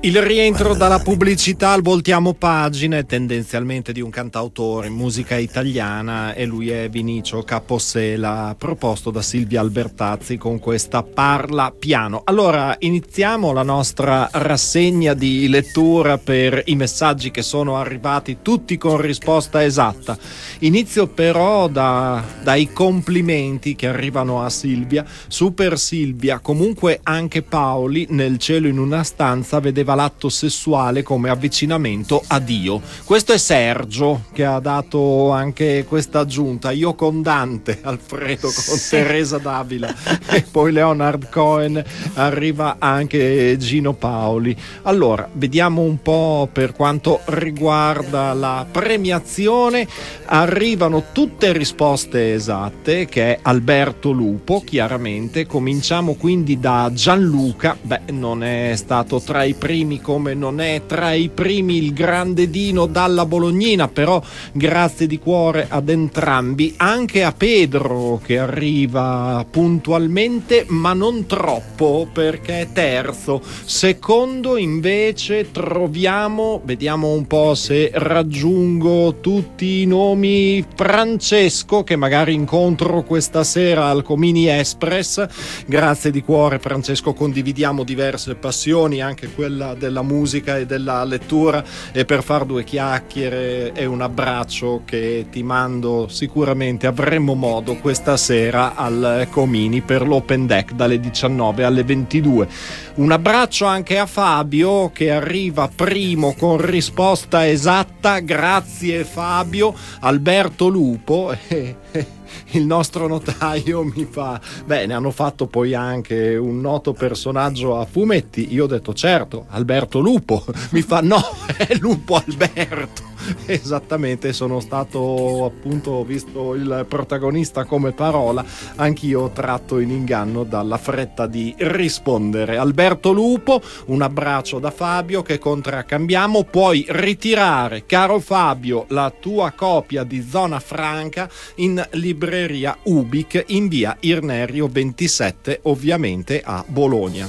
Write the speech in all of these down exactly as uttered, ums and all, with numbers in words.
Il rientro dalla pubblicità al voltiamo pagine, tendenzialmente di un cantautore in musica italiana, e lui è Vinicio Capossela, proposto da Silvia Albertazzi con questa Parla piano. Allora, iniziamo la nostra rassegna di lettura per i messaggi che sono arrivati, tutti con risposta esatta. Inizio però da, dai complimenti che arrivano a Silvia. Super Silvia, comunque anche Paoli nel cielo in una stanza vedeva l'atto sessuale come avvicinamento a Dio. Questo è Sergio che ha dato anche questa aggiunta. Io con Dante, Alfredo con sì. Teresa Davila e poi Leonard Cohen, arriva anche Gino Paoli. Allora, vediamo un po' per quanto riguarda la premiazione. Arrivano tutte risposte esatte, che è Alberto Lupo, chiaramente. Cominciamo quindi da Gianluca. Beh, non è stato tra i primi, come non è tra i primi il grande Dino dalla Bolognina, però grazie di cuore ad entrambi, anche a Pedro che arriva puntualmente ma non troppo perché è terzo. Secondo invece troviamo, vediamo un po' se raggiungo tutti i nomi, Francesco, che magari incontro questa sera al Comini Express. Grazie di cuore Francesco, condividiamo diverse passioni, anche quella della musica e della lettura, e per far due chiacchiere e un abbraccio che ti mando, sicuramente avremo modo questa sera al Comini per l'Open Deck dalle diciannove alle ventidue. Un abbraccio anche a Fabio che arriva primo con risposta esatta, grazie Fabio. Alberto Lupo e il nostro notaio mi fa, beh, ne hanno fatto poi anche un noto personaggio a fumetti. Io ho detto certo, Alberto Lupo. Mi fa no, è Lupo Alberto. Esattamente, sono stato appunto, visto il protagonista come parola, anch'io tratto in inganno dalla fretta di rispondere. Alberto Lupo, un abbraccio da Fabio che contraccambiamo. Puoi ritirare, caro Fabio, la tua copia di Zona Franca in libreria Ubic in via Irnerio ventisette, ovviamente a Bologna.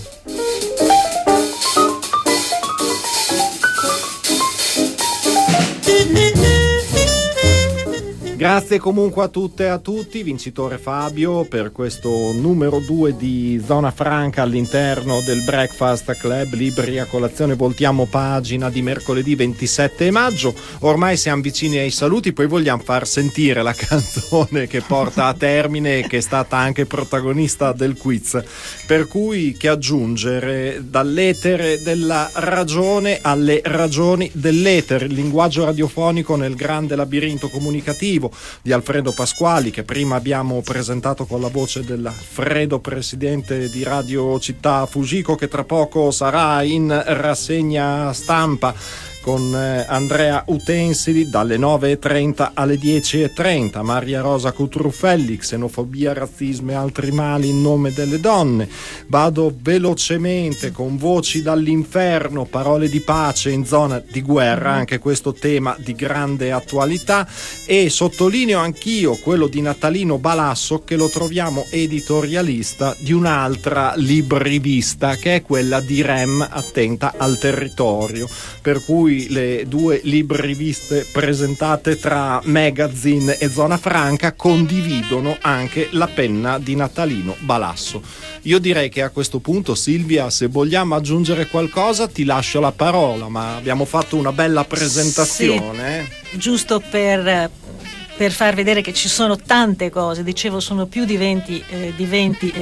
Grazie comunque a tutte e a tutti, vincitore Fabio per questo numero due di Zona Franca all'interno del Breakfast Club Libri a Colazione Voltiamo Pagina di mercoledì ventisette maggio. Ormai siamo vicini ai saluti, poi vogliamo far sentire la canzone che porta a termine e che è stata anche protagonista del quiz, per cui che aggiungere dall'etere della ragione alle ragioni dell'etere, il linguaggio radiofonico nel grande labirinto comunicativo di Alfredo Pasquali, che prima abbiamo presentato con la voce dell'Alfredo presidente di Radio Città Fugico, che tra poco sarà in rassegna stampa con Andrea Utensili dalle nove e trenta alle dieci e trenta, Maria Rosa Cutruffelli, xenofobia, razzismo e altri mali in nome delle donne. Vado velocemente con Voci dall'inferno, parole di pace in zona di guerra, anche questo tema di grande attualità, e sottolineo anch'io quello di Natalino Balasso, che lo troviamo editorialista di un'altra librivista, che è quella di Rem, attenta al territorio, per cui le due libriviste presentate tra Magazine e Zona Franca condividono anche la penna di Natalino Balasso. Io direi che a questo punto, Silvia, se vogliamo aggiungere qualcosa ti lascio la parola, ma abbiamo fatto una bella presentazione. Sì, giusto per per far vedere che ci sono tante cose, dicevo sono più di venti, eh, di venti